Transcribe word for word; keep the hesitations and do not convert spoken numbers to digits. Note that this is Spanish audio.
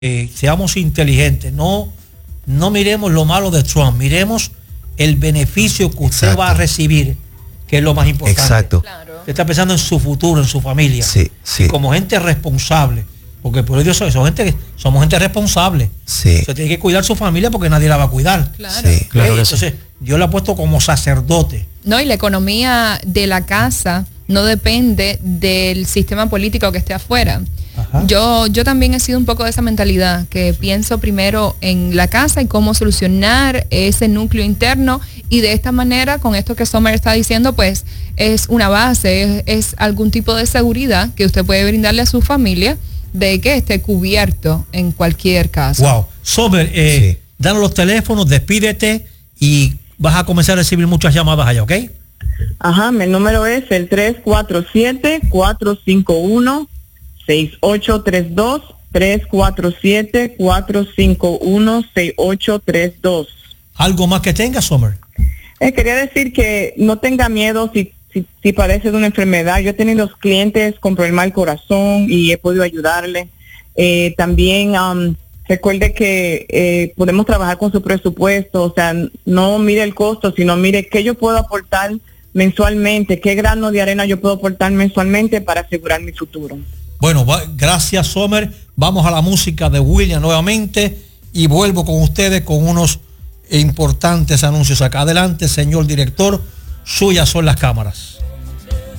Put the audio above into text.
eh, seamos inteligentes, no, no miremos lo malo de Trump, miremos el beneficio que usted Exacto. va a recibir, que es lo más importante. Exacto. Claro. Usted está pensando en su futuro, en su familia. Sí, sí. Y como gente responsable, porque por ello son, son gente, somos gente responsable. Sí. Usted tiene que cuidar su familia porque nadie la va a cuidar. Claro. Sí, claro que Entonces, sí. yo la he puesto como sacerdote. No, y la economía de la casa no depende del sistema político que esté afuera. Ajá. Yo, yo también he sido un poco de esa mentalidad, que pienso primero en la casa y cómo solucionar ese núcleo interno, y de esta manera, con esto que Summer está diciendo, pues es una base, es, es algún tipo de seguridad que usted puede brindarle a su familia, de que esté cubierto en cualquier caso. Wow. Summer, eh, Sí. danos los teléfonos, despídete y vas a comenzar a recibir muchas llamadas allá, ¿ok? Ajá, mi número es el tres cuatro siete, cuatro cinco uno, seis ocho tres dos, tres cuatro siete, cuatro cinco uno, seis ocho tres dos. ¿Algo más que tenga, Summer? Eh, quería decir que no tenga miedo si, si, si padece de una enfermedad. Yo he tenido clientes con problemas del corazón y he podido ayudarle. Eh, también um, recuerde que eh, podemos trabajar con su presupuesto, o sea, no mire el costo, sino mire qué yo puedo aportar mensualmente, qué grano de arena yo puedo aportar mensualmente para asegurar mi futuro. Bueno, va, gracias, Summer. Vamos a la música de William nuevamente y vuelvo con ustedes con unos importantes anuncios acá. Adelante, señor director, suyas son las cámaras.